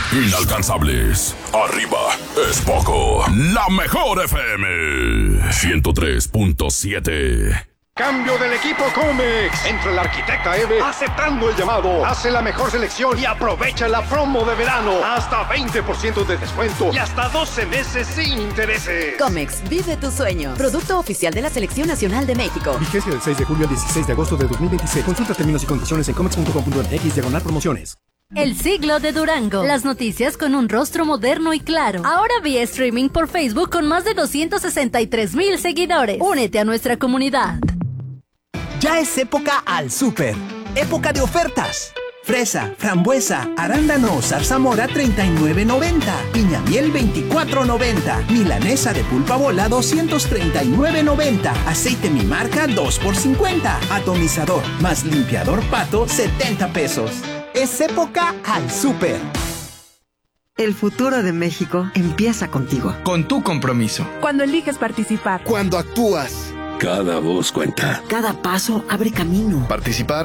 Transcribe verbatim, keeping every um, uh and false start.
Inalcanzables. Arriba es poco. La mejor F M. ciento tres punto siete. Cambio del equipo Comex. Entra el arquitecta Eve aceptando el llamado. Hace la mejor selección y aprovecha la promo de verano. Hasta veinte por ciento de descuento y hasta doce meses sin intereses. Comex, vive tu sueño. Producto oficial de la Selección Nacional de México. Vigencia del seis de julio al dieciséis de agosto de dos mil veintiséis. Consulta términos y condiciones en comex punto com punto m x diagonal promociones. El siglo de Durango. Las noticias con un rostro moderno y claro. Ahora vía streaming por Facebook con más de doscientos sesenta y tres mil seguidores. Únete a nuestra comunidad. Ya es época al súper. Época de ofertas. Fresa, frambuesa, arándano, zarzamora treinta y nueve noventa. Piña miel veinticuatro noventa. Milanesa de pulpa bola doscientos treinta y nueve noventa. Aceite mi marca dos por cincuenta. Atomizador más limpiador pato setenta pesos. Es época al súper. El futuro de México empieza contigo. Con tu compromiso. Cuando eliges participar. Cuando actúas. Cada voz cuenta. Cada paso abre camino. Participar